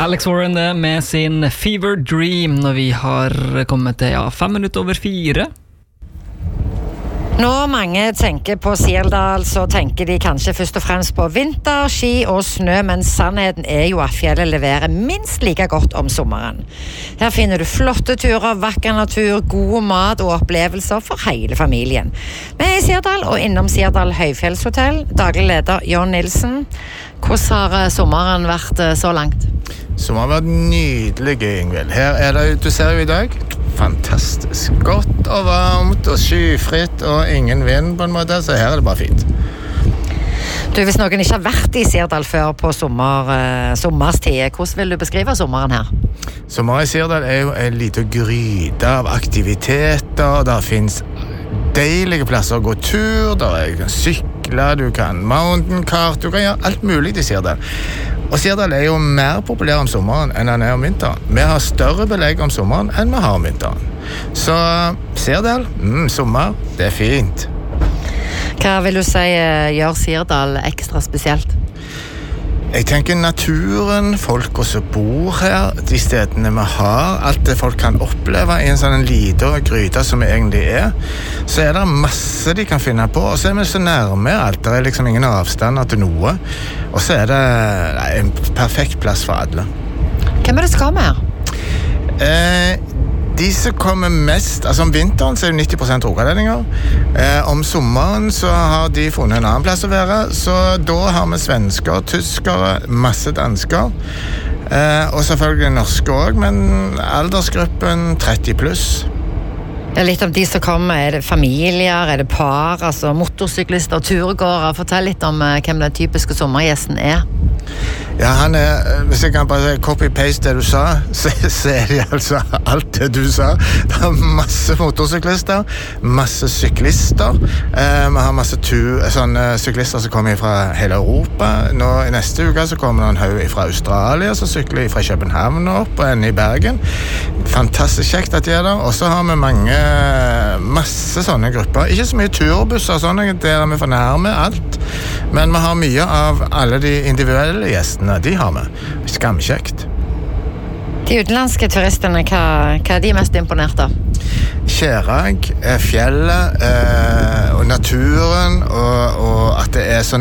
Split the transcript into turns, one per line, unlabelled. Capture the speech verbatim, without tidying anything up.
Alex Warren det med sin Fever Dream når vi har kommet til ja, fem minutter over fire.
Når mange tenker på Sirdal, så tenker de kanskje først og fremst på vinter, ski og snø, men sannheten er jo at fjellet leverer minst like godt om sommeren. Her finner du flotte turer, vakker natur, god mat og opplevelser for hele familien. Vi er i Sirdal og innom Sirdal Høyfjellshotell. Daglig leder Jon Nilsen. Hvordan har sommeren vært så langt?
Sommeren har vært nydelig, Ingvild. Her er det, du ser jo i dag, fantastisk. Godt og varmt og skyfritt og ingen vind på en måte, så her er det bare fint.
Du, hvis noen ikke har vært i Sirdal før på sommer, eh, sommerstid, hvordan vil du beskrive sommeren her?
Sommeren i Sirdal er jo en liten gryte av aktiviteter. Der finnes deilige plasser å gå tur, der du kan sykle, du kan mountain kart, du kan gjøre alt mulig i Sirdal. Og Sirdal er jo mer populær om sommeren enn den er om vinteren. Vi har større belegg om sommeren enn vi har om vinteren. Så Sirdal, mm, sommer, det er fint.
Hva vil du si gjør Sirdal ekstra spesielt?
Jeg tenker naturen, folk som bor her, de stedene vi har, alt det folk kan oppleve i en sånn liten gryte som vi egentlig er, så er det masse de kan finne på, og så er vi så nærme alt, det er liksom ingen avstander til noe, og så er det nei, en perfekt plass for alle.
Hvem er det skal med her?
Eh, de som kommer mest, altså om vinteren så er det nitti prosent rogalendinger. Eh, om sommeren så har de funnet en annen plass å være, så da har vi svensker, tyskere, masse dansker. Eh, og selvfølgelig norske også, men aldersgruppen tretti pluss.
Det er litt om de som kommer, er det familier, er det par, altså motorsyklister, turgåere? Fortell litt om uh, hvem den typiske sommergjesten er.
Ja, han er, hvis jeg kan bare copy-paste det du sa, så, så er det altså alt det du sa. Det er masse motorsyklister, masse syklister. Eh, vi har masse tur, sånne syklister som kommer fra hele Europa. Nå, i neste uke så kommer det en haug fra Australia, som sykler fra København opp og ender i Bergen. Fantastisk kjekt at de er der. Og så har vi mange, masse sånne grupper. Ikke så mye turbusser, sånne, der er vi for nærme alt. Men vi har mye av alle de individuelle gjestene, de har vi. Skamkjekt.
De utenlandske turistene, hva, hva er de mest imponert av?
Kjærag, fjellet, eh, og naturen, og, og at det er sånn